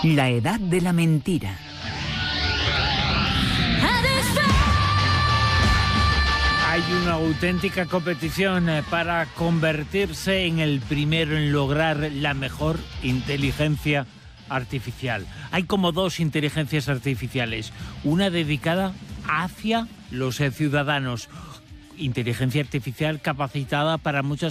La edad de la mentira. Hay una auténtica competición para convertirse en el primero en lograr la mejor inteligencia artificial. Hay como dos inteligencias artificiales, una dedicada hacia los ciudadanos, inteligencia artificial capacitada para muchas